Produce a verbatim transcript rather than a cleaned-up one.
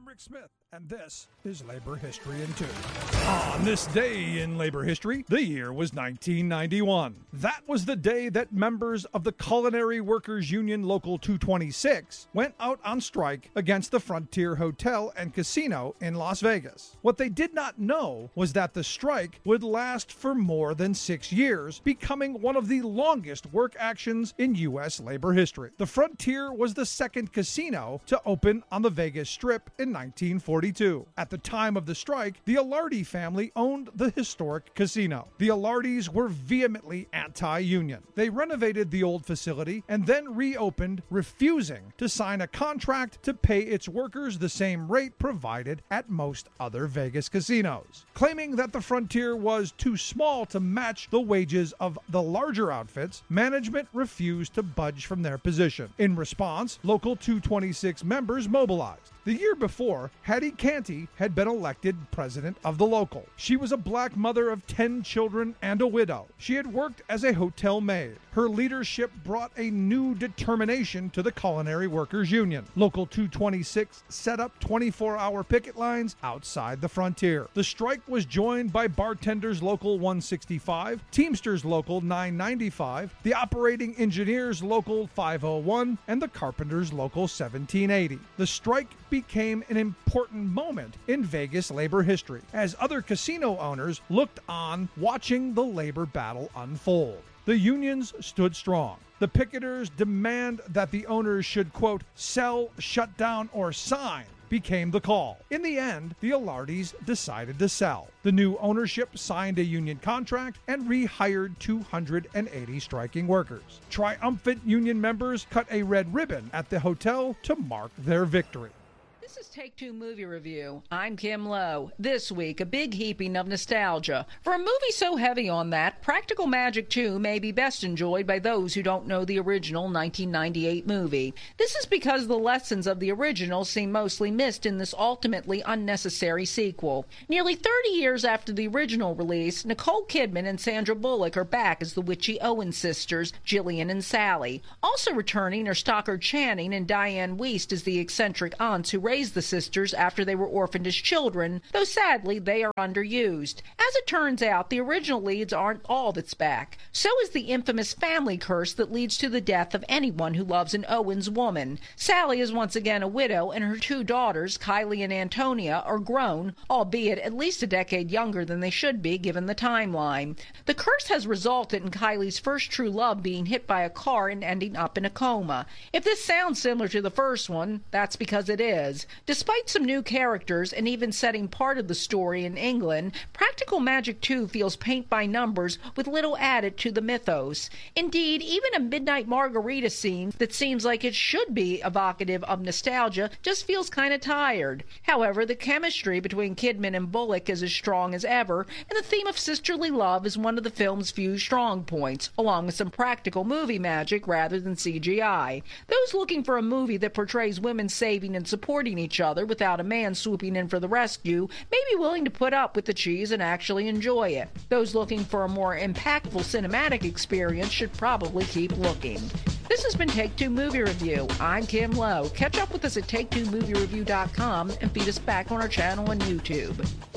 I'm Rick Smith, and this is Labor History in Two. On this day in labor history, the year was nineteen ninety-one. That was the day that members of the Culinary Workers Union Local two twenty-six went out on strike against the Frontier Hotel and Casino in Las Vegas. What they did not know was that the strike would last for more than six years, becoming one of the longest work actions in U S labor history. The Frontier was the second casino to open on the Vegas Strip in nineteen forty-two. At the time of the strike, the Ilardi family owned the historic casino. The Ilardis were vehemently anti-union. They renovated the old facility and then reopened, refusing to sign a contract to pay its workers the same rate provided at most other Vegas casinos. Claiming that the Frontier was too small to match the wages of the larger outfits, management refused to budge from their position. In response, Local two twenty-six members mobilized. The year before, Hattie Canty had been elected president of the local. She was a black mother of ten children and a widow. She had worked as a hotel maid. Her leadership brought a new determination to the Culinary Workers Union. Local two twenty-six set up twenty-four hour picket lines outside the Frontier. The strike was joined by Bartenders Local one sixty-five, Teamsters Local nine ninety-five, the Operating Engineers Local five oh one, and the Carpenters Local seventeen eighty. The strike became an important moment in Vegas labor history, as other casino owners looked on watching the labor battle unfold. The unions stood strong. The picketers' demand that the owners should, quote, sell, shut down, or sign became the call. In the end, the Ilardis decided to sell. The new ownership signed a union contract and rehired two hundred eighty striking workers. Triumphant union members cut a red ribbon at the hotel to mark their victory. This is Take Two Movie Review. I'm Kim Lowe. This week, a big heaping of nostalgia. For a movie so heavy on that, Practical Magic two may be best enjoyed by those who don't know the original nineteen ninety-eight movie. This is because the lessons of the original seem mostly missed in this ultimately unnecessary sequel. Nearly thirty years after the original release, Nicole Kidman and Sandra Bullock are back as the witchy Owens sisters, Jillian and Sally. Also returning are Stockard Channing and Diane Wiest as the eccentric aunts who raised the sisters after they were orphaned as children, though sadly they are underused. As it turns out, the original leads aren't all that's back. So is the infamous family curse that leads to the death of anyone who loves an Owens woman. Sally is once again a widow, and her two daughters, Kylie and Antonia, are grown, albeit at least a decade younger than they should be given the timeline. The curse has resulted in Kylie's first true love being hit by a car and ending up in a coma. If this sounds similar to the first one, that's because it is. Despite some new characters and even setting part of the story in England, Practical Magic two feels paint by numbers with little added to the mythos. Indeed, even a midnight margarita scene that seems like it should be evocative of nostalgia just feels kind of tired. However, the chemistry between Kidman and Bullock is as strong as ever, and the theme of sisterly love is one of the film's few strong points, along with some practical movie magic rather than C G I. Those looking for a movie that portrays women saving and supporting each other without a man swooping in for the rescue may be willing to put up with the cheese and actually enjoy it. Those looking for a more impactful cinematic experience should probably keep looking. This has been Take Two Movie Review. I'm Kim Lowe. Catch up with us at take two movie review dot com and feed us back on our channel on YouTube.